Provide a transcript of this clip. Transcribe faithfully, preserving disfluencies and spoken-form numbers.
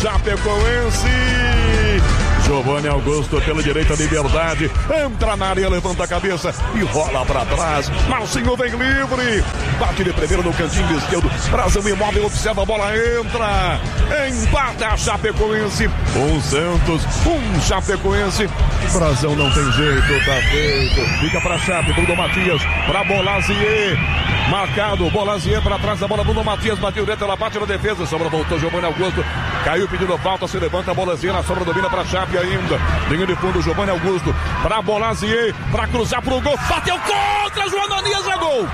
Chapecoense. Giovanni Augusto pela direita, Liberdade, entra na área, levanta a cabeça e rola para trás. Marcinho vem livre, bate de primeiro no cantinho esquerdo. Brazão imóvel, observa a bola, entra. Empata a Chapecoense. Um Santos, um Chapecoense. Brazão não tem jeito, tá feito. Fica para Chape, Bruno Matias, para Bolazier. Marcado, Bolazier para trás da bola, Bruno Matias bateu dentro, ela bate na defesa, sobra, voltou Giovanni Augusto, caiu pedindo falta, se levanta, Bolazier na sobra, domina para Chape ainda, linha de fundo, Giovanni Augusto, para Bolazier, para cruzar pro gol, bateu contra, João Ananias, é gol!